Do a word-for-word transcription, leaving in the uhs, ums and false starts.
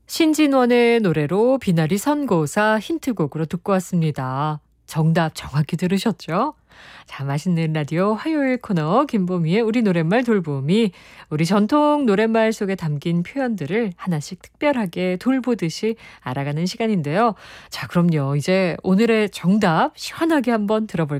신진원의 노래로 비나리 선고사 힌트곡으로 듣고 왔습니다. 정답 정확히 들으셨죠? 자, 맛있는 라디오 화요일 코너 김보미의 우리 노랫말 돌보미. 우리 전통 노랫말 속에 담긴 표현들을 하나씩 특별하게 돌보듯이 알아가는 시간인데요. 자, 그럼요. 이제 오늘의 정답 시원하게 한번 들어볼까요?